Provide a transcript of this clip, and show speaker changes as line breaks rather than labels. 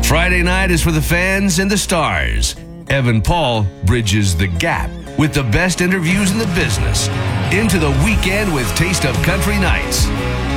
Friday night is for the fans and the stars. Evan Paul bridges the gap with the best interviews in the business. Into the weekend with Taste of Country Nights.